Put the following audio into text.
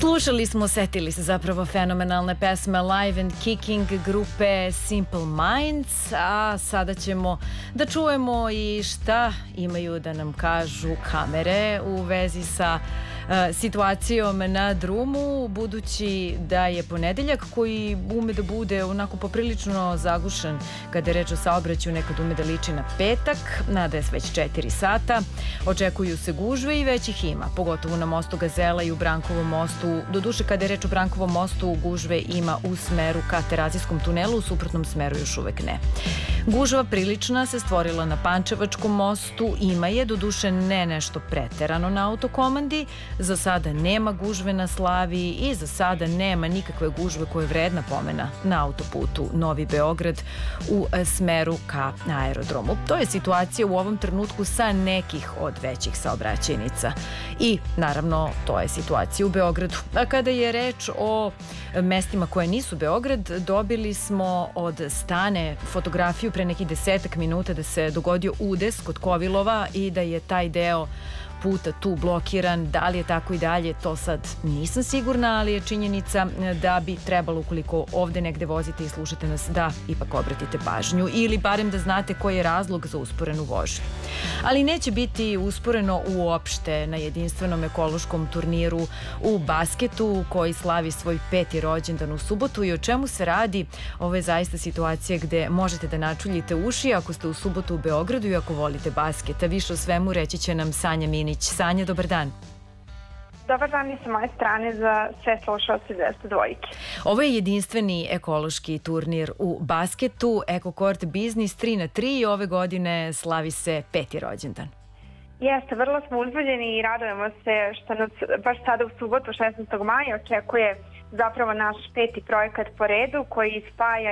Slušali smo, setili se zapravo fenomenalne pesme Live and Kicking grupe Simple Minds, a sada ćemo da čujemo i šta imaju da nam kažu kamere u vezi sa situacijom na drumu, budući da je ponedeljak koji ume da bude onako poprilično zagušen kada je reč o saobraćaju, nekad ume da liči na petak, nada je već 4 sata, očekuju se gužve i već ih ima, pogotovo na mostu Gazela i u Brankovom mostu. Doduše, kada je reč o Brankovom mostu, gužve ima u smeru ka Terazijskom tunelu, u suprotnom smeru još uvek ne. Gužva prilična se stvorila na Pančevačkom mostu, ima je, doduše ne nešto preterano na autokomandi, za sada nema gužve na Slaviji i za sada nema nikakve gužve koja je vredna pomena na autoputu Novi Beograd u smeru ka aerodromu. To je situacija u ovom trenutku sa nekih od većih saobraćajnica. I naravno to je situacija u Beogradu. A kada je reč o mestima koje nisu Beograd, dobili smo od Stane fotografiju pre nekih 10 minuta da se dogodio udes kod Kovilova i da je taj deo puta tu blokiran. Da li je tako i dalje, to sad nisam sigurna, ali je činjenica da bi trebalo, ukoliko ovde negde vozite i slušate nas, da ipak obratite pažnju ili barem da znate koji je razlog za usporenu vožnju. Ali neće biti usporeno uopšte na jedinstvenom ekološkom turniru u basketu koji slavi svoj 5. rođendan u subotu. I o čemu se radi? Ovo je zaista situacija gde možete da načuljite uši ako ste u subotu u Beogradu i ako volite basket. A više o svemu reći će nam Sanja Minić. Sanja, dobar dan. Dobar dan i sa moje strane za sve slušalce 202. Ovo je jedinstveni ekološki turnir u basketu, EcoCourt Biznis 3x3 i ove godine slavi se 5. rođendan. Jeste, vrlo smo uzbuđeni i radujemo se što nas baš sada u subotu 16. maja očekuje zapravo naš 5. projekat po redu koji spaja